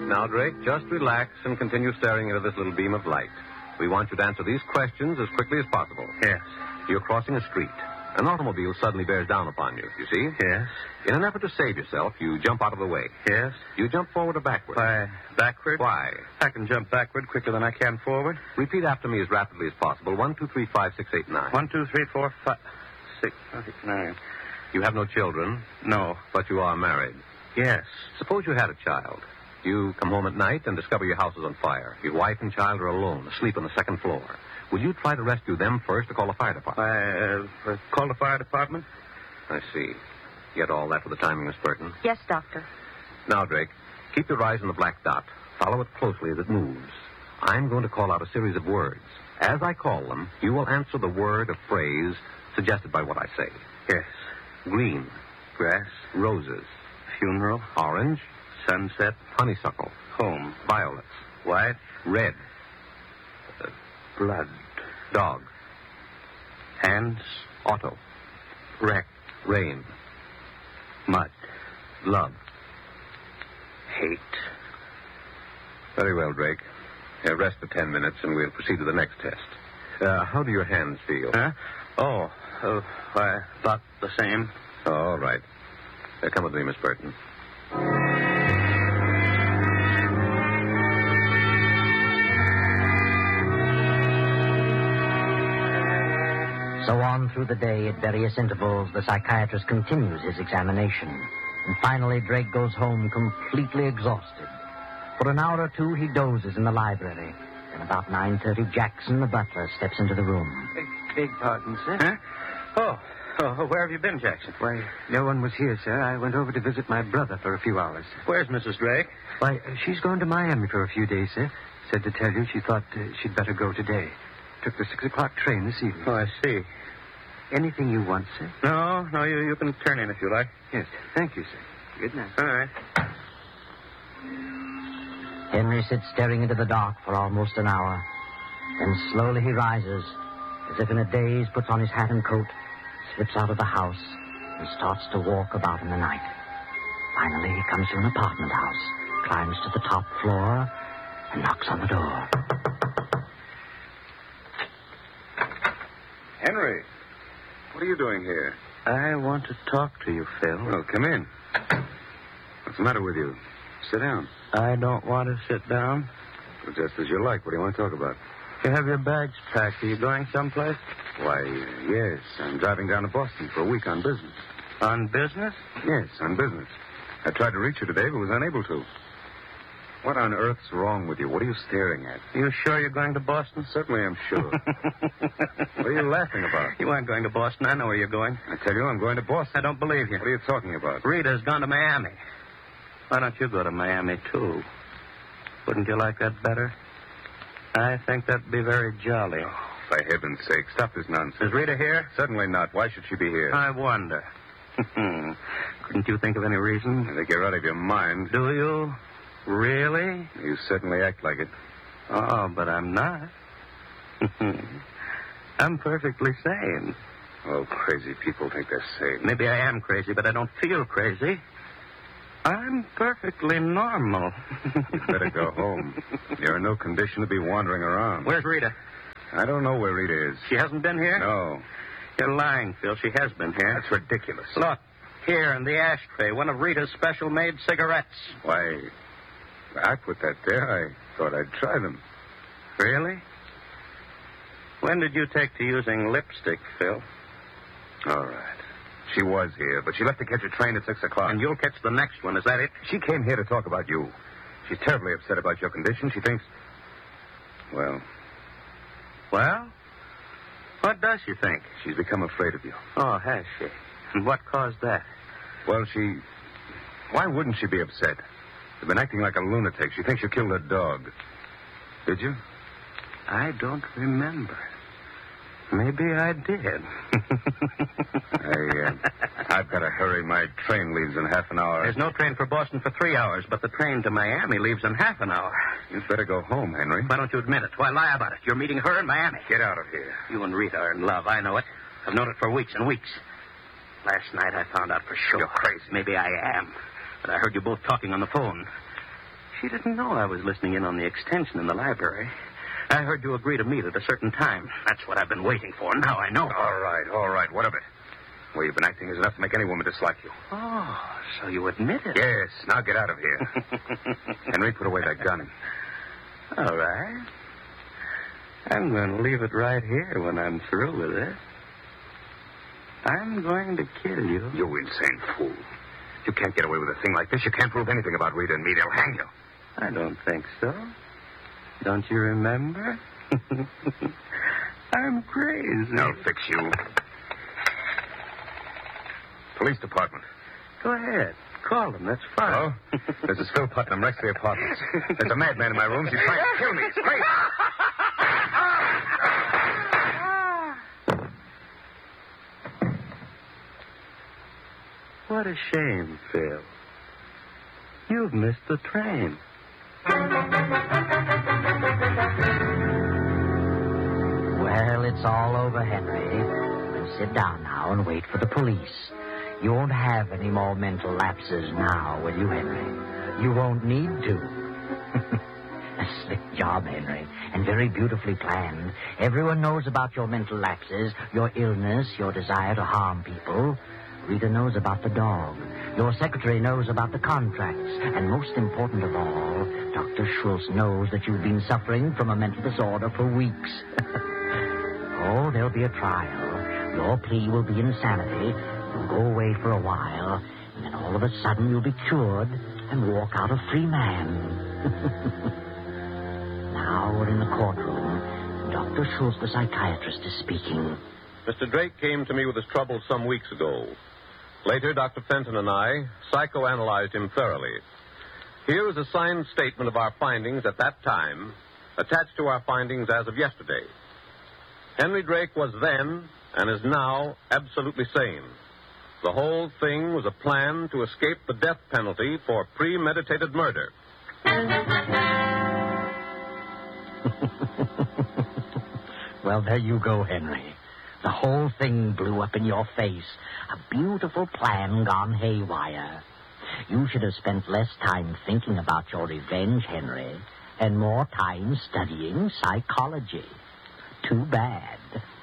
Now, Drake, just relax and continue staring into this little beam of light. We want you to answer these questions as quickly as possible. Yes. You're crossing a street. An automobile suddenly bears down upon you, you see? Yes. In an effort to save yourself, you jump out of the way. Yes. You jump forward or backward? Why, backward? Why? I can jump backward quicker than I can forward. Repeat after me as rapidly as possible. 1, 2, 3, 5, 6, 8, 9. 1, 2, 3, 4, 5, 6, 9. You have no children, No. but you are married. Yes. Suppose you had a child. You come home at night and discover your house is on fire. Your wife and child are alone, asleep on the second floor. Will you try to rescue them first or call the fire department? Call the fire department? I see. Get all that for the timing, Miss Burton. Yes, Doctor. Now, Drake, keep your eyes on the black dot. Follow it closely as it moves. I'm going to call out a series of words. As I call them, you will answer the word or phrase suggested by what I say. Yes. Green. Grass. Roses. Funeral. Orange. Sunset. Honeysuckle. Home. Violets. White. Red. Blood. Dog. Hands. Auto. Wreck. Rain. Mud. Love. Hate. Very well, Drake. Rest for 10 minutes and we'll proceed to the next test. How do your hands feel? Huh? Why, about the same. All right. Come with me, Miss Burton. So on through the day, at various intervals, the psychiatrist continues his examination. And finally, Drake goes home completely exhausted. For an hour or two, he dozes in the library. Then about 9:30, Jackson, the butler, steps into the room. Beg pardon, sir. Huh? Oh, where have you been, Jackson? Why, no one was here, sir. I went over to visit my brother for a few hours. Where's Mrs. Drake? Why, she's gone to Miami for a few days, sir. Said to tell you she thought she'd better go today. Took the 6 o'clock train this evening. Oh, I see. Anything you want, sir? No, you can turn in if you like. Yes, thank you, sir. Good night. All right. Henry sits staring into the dark for almost an hour. Then slowly he rises, as if in a daze, puts on his hat and coat, slips out of the house, and starts to walk about in the night. Finally, he comes to an apartment house, climbs to the top floor, and knocks on the door. Henry, what are you doing here? I want to talk to you, Phil. Well, come in. What's the matter with you? Sit down. I don't want to sit down. Well, just as you like. What do you want to talk about? You have your bags packed. Are you going someplace? Why, yes. I'm driving down to Boston for a week on business. On business? Yes, on business. I tried to reach you today, but was unable to. What on earth's wrong with you? What are you staring at? You sure you're going to Boston? Certainly I'm sure. What are you laughing about? You aren't going to Boston. I know where you're going. I tell you, I'm going to Boston. I don't believe you. What are you talking about? Rita's gone to Miami. Why don't you go to Miami, too? Wouldn't you like that better? I think that'd be very jolly. Oh, for heaven's sake, stop this nonsense. Is Rita here? Certainly not. Why should she be here? I wonder. Couldn't you think of any reason? I think you're out of your mind. Do you? Really? You certainly act like it. Oh, but I'm not. I'm perfectly sane. Oh, crazy people think they're sane. Maybe I am crazy, but I don't feel crazy. I'm perfectly normal. You'd better go home. You're in no condition to be wandering around. Where's Rita? I don't know where Rita is. She hasn't been here? No. You're lying, Phil. She has been here. That's ridiculous. Look, here in the ashtray, one of Rita's special-made cigarettes. Why, I put that there. I thought I'd try them. Really? When did you take to using lipstick, Phil? All right. She was here, but she left to catch a train at 6 o'clock. And you'll catch the next one, is that it? She came here to talk about you. She's terribly upset about your condition. She thinks... Well, what does she think? she's become afraid of you. Oh, has she? And what caused that? Well, Why wouldn't she be upset? You've been acting like a lunatic. She thinks you killed her dog. Did you? I don't remember. Maybe I did. I've got to hurry. My train leaves in half an hour. There's no train for Boston for 3 hours, but the train to Miami leaves in half an hour. You'd better go home, Henry. Why don't you admit it? Why lie about it? You're meeting her in Miami. Get out of here. You and Rita are in love. I know it. I've known it for weeks and weeks. Last night I found out for sure. You're crazy. Maybe I am. But I heard you both talking on the phone. She didn't know I was listening in on the extension in the library. I heard you agree to meet at a certain time. That's what I've been waiting for. Now I know. All right. What of it? The way you've been acting is enough to make any woman dislike you. Oh, so you admit it? Yes. Now get out of here. Henry, put away that gun. All right. I'm going to leave it right here when I'm through with it. I'm going to kill you. You insane fool. You can't get away with a thing like this. You can't prove anything about Rita and me. They'll hang you. I don't think so. Don't you remember? I'm crazy. I'll fix you. Police department. Go ahead. Call them. That's fine. Hello? This is Phil Putnam, Rexley Apartments. There's a madman in my rooms. He's trying to kill me. He's crazy. What a shame, Phil. You've missed the train. Well, it's all over, Henry. We'll sit down now and wait for the police. You won't have any more mental lapses now, will you, Henry? You won't need to. A slick job, Henry, and very beautifully planned. Everyone knows about your mental lapses, your illness, your desire to harm people. Rita knows about the dog. Your secretary knows about the contracts. And most important of all, Dr. Schultz knows that you've been suffering from a mental disorder for weeks. Oh, there'll be a trial. Your plea will be insanity. You'll go away for a while, and then all of a sudden you'll be cured and walk out a free man. Now we're in the courtroom. Dr. Schultz, the psychiatrist, is speaking. Mr. Drake came to me with his troubles some weeks ago. Later, Dr. Fenton and I psychoanalyzed him thoroughly. Here is a signed statement of our findings at that time, attached to our findings as of yesterday. Henry Drake was then, and is now, absolutely sane. The whole thing was a plan to escape the death penalty for premeditated murder. Well, there you go, Henry. The whole thing blew up in your face. A beautiful plan gone haywire. You should have spent less time thinking about your revenge, Henry, and more time studying psychology. Too bad.